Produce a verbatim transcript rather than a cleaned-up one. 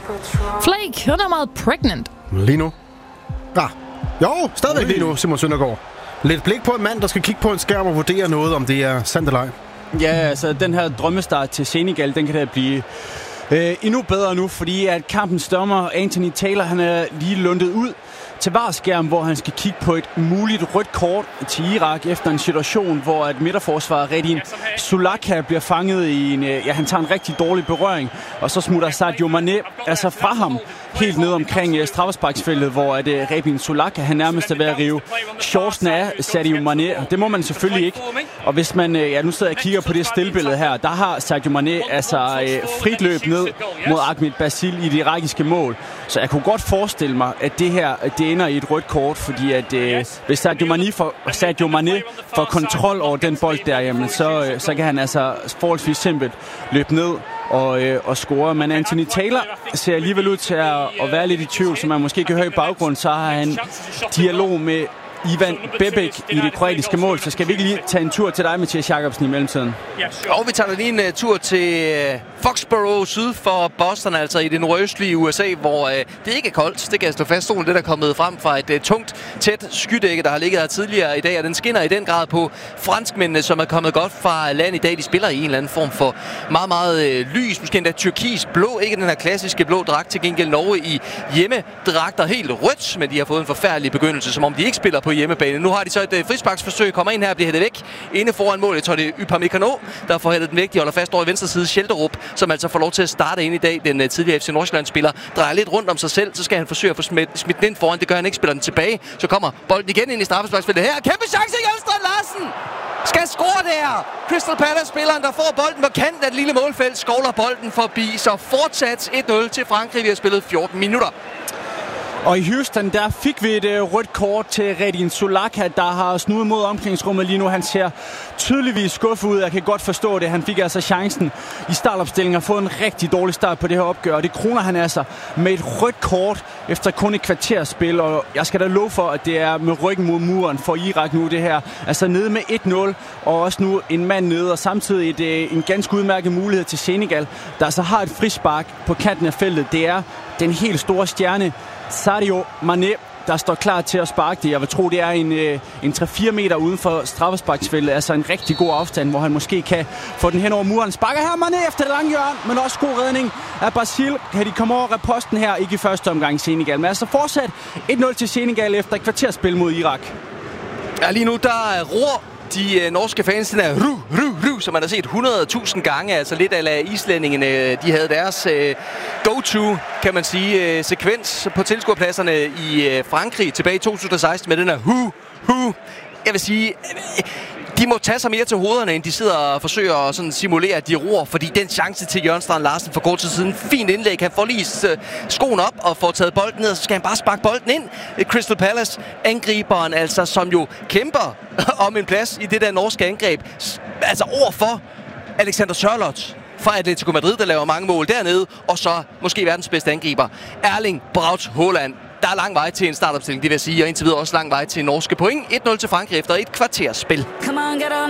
Flake, han er meget pregnant. Lige nu? Ja. Jo, stadigvæk lige nu, Simon Søndergaard. Lidt blik på en mand, der skal kigge på en skærm og vurdere noget, om det er sandt eller ej. Ja, altså den her drømmestart til Senegal, den kan da blive øh, endnu bedre nu, fordi at kampens dommer Anthony Taylor, han er lige lundet ud til varskærm, hvor han skal kigge på et muligt rødt kort til Irak efter en situation, hvor at midterforsvarer Redin Sulaka bliver fanget i en, ja, han tager en rigtig dårlig berøring, og så smutter Sadio Mané altså fra ham helt ned omkring straffesparksfeltet, hvor at uh, Redin Sulaka, han nærmest er ved at rive shortsene af Sadio Mané. Det må man selvfølgelig ikke. Og hvis man, uh, ja, nu sidder jeg og kigger på det stillbillede her, der har Sadio Mané altså uh, frit løb ned mod Ahmed Basil i det irakiske mål. Så jeg kunne godt forestille mig, at det her, at det ender i et rødt kort, fordi at øh, hvis Sadio Mané får, Sadio Mané får kontrol over den bold der, jamen, så, øh, så kan han altså forholdsvis simpelt løbe ned og, øh, og score. Men Anthony Taylor ser alligevel ud til at, at være lidt i tvivl, som man måske kan høre i baggrund, så har han dialog med Ivan Bebek i det kroatiske mål. Så skal vi ikke lige tage en tur til dig, Mathias Jacobsen, i mellemtiden? Og vi tager lige en uh, tur til uh, Foxborough syd for Boston, altså i det nordøstlige U S A, hvor uh, det ikke er koldt. Det kan jeg slå fast. Solen, det der er kommet frem fra et uh, tungt, tæt skydække, der har ligget her tidligere i dag, og den skinner i den grad på franskmændene, som er kommet godt fra land i dag. De spiller i en eller anden form for meget, meget uh, lys, måske endda turkis blå, ikke den her klassiske blå dragt. Til gengæld Norge i hjemmedragter helt rødt, men de har fået en forfærdelig begyndelse, som om de ikke spiller på hjemmebane. Nu har de så et uh, frisparksforsøg, kommer ind her og bliver hættet væk inde foran målet. Jeg tror, det er Upamecano, der får hættet den væk. De holder fast over i venstre side. Schelderup, som altså får lov til at starte ind i dag. Den uh, tidligere F C Nordsjælland-spiller drejer lidt rundt om sig selv. Så skal han forsøge at få smidt, smidt den ind foran. Det gør han ikke, spiller den tilbage. Så kommer bolden igen ind i straffesparksfeltet her. Kæmpe chance, Jørgen Larsen! Skal score der! Crystal Palace-spilleren, der får bolden på kanten af det lille målfelt, skovler bolden forbi. Så fortsat et nul til Frankrig. Vi har spillet fjorten minutter. Og i Houston, der fik vi et uh, rødt kort til Redin Sulaka, der har snudet mod omklædningsrummet lige nu. Han ser tydeligvis skuffet ud. Jeg kan godt forstå det. Han fik altså chancen i startopstillingen og fået en rigtig dårlig start på det her opgør. Og det kroner han altså med et rødt kort efter kun et kvarterspil. Og jeg skal da love for, at det er med ryggen mod muren for Irak nu det her. Altså nede med et nul, og også nu en mand nede. Og samtidig et, en ganske udmærket mulighed til Senegal, der altså har et frispark på kanten af feltet. Det er den helt store stjerne Sadio Mané, der står klar til at sparke det. Jeg vil tro, det er en, en tre fire meter uden for straffesparksfeltet. Altså en rigtig god afstand, hvor han måske kan få den hen over muren. Sparker her Mané efter det lange hjørne, men også god redning af Basil. Kan de komme over reposten her? Ikke i første omgang Senegal. Men altså fortsat et nul til Senegal efter et kvarterspil mod Irak. Ja, lige nu der ror de øh, norske fans, den er ru, ru, ru, som man har set hundrede tusind gange, altså lidt af islændingene, de havde deres øh, go-to, kan man sige, øh, sekvens på tilskuerpladserne i øh, Frankrig tilbage i to tusind og seksten med den her hu, hu. Jeg vil sige, øh, de må tage sig mere til hovederne, end de sidder og forsøger at sådan simulere, at de roer, fordi den chance til Jørgen Strand Larsen for kort tid siden, fint indlæg, han får lige øh, skoen op og får taget bolden ned, og så skal han bare sparke bolden ind. Crystal Palace angriberen, altså, som jo kæmper om en plads i det der norske angreb, altså overfor Alexander Sørloth fra Atletico Madrid, der laver mange mål dernede, og så måske verdens bedste angriber, Erling Braut Haaland. Der er lang vej til en startopstilling, det vil jeg sige, og indtil videre også lang vej til norske point. et nul til Frankrig efter et kvarters spil.